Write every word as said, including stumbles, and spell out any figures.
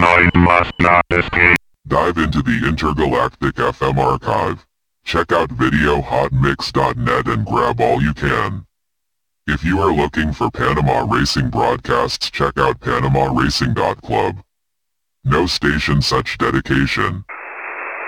mind must not escape. Dive into the Intergalactic F M archive. Check out video hot mix dot net and grab all you can. If you are looking for Panama racing broadcasts, check out panama racing dot club. No station such dedication.